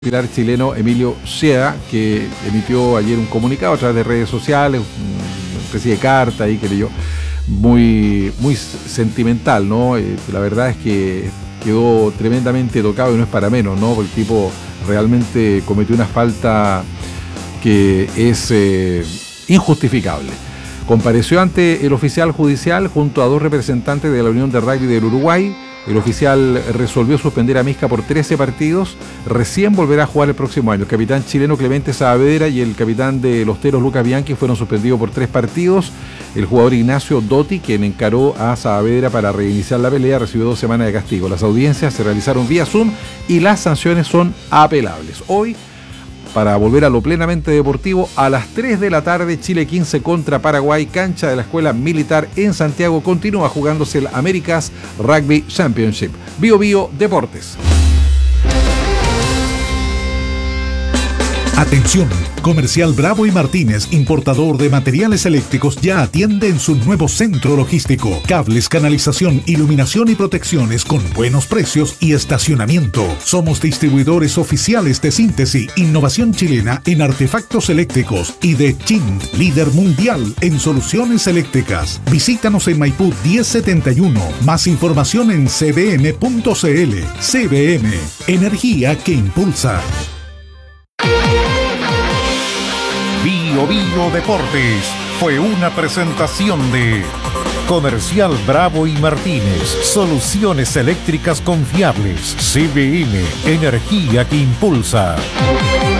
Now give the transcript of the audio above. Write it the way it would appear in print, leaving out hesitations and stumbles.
Pilar chileno Emilio Sea, que emitió ayer un comunicado a través de redes sociales, una especie de carta ahí que leyó, muy sentimental, ¿no? La verdad es que quedó tremendamente tocado y no es para menos, ¿no? Porque el tipo realmente cometió una falta que es injustificable. Compareció ante el oficial judicial junto a dos representantes de la Unión de Rugby del Uruguay. El oficial resolvió suspender a Misca por 13 partidos, recién volverá a jugar el próximo año. El capitán chileno Clemente Saavedra y el capitán de los Teros Lucas Bianchi fueron suspendidos por 3 partidos. El jugador Ignacio Dotti, quien encaró a Saavedra para reiniciar la pelea, recibió 2 semanas de castigo. Las audiencias se realizaron vía Zoom y las sanciones son apelables. Hoy, para volver a lo plenamente deportivo, a las 3 de la tarde, Chile 15 contra Paraguay, cancha de la Escuela Militar en Santiago, continúa jugándose el America's Rugby Championship. Bio Bio Deportes. Atención, Comercial Bravo y Martínez, importador de materiales eléctricos, ya atiende en su nuevo centro logístico. Cables, canalización, iluminación y protecciones con buenos precios y estacionamiento. Somos distribuidores oficiales de Síntesis, innovación chilena en artefactos eléctricos, y de Chint, líder mundial en soluciones eléctricas. Visítanos en Maipú 1071. Más información en cbm.cl. CBM, energía que impulsa. Bio Bio Deportes fue una presentación de Comercial Bravo y Martínez, soluciones eléctricas confiables. CBM, energía que impulsa.